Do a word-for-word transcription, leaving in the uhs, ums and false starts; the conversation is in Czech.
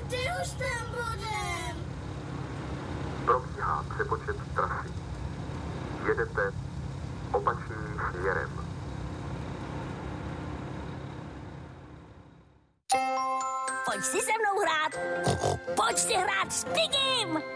Kdy už tam budem? Probíhá přepočet trasy. Jedete opačným směrem. Pojď si se mnou hrát. Pojď si hrát s Pigem.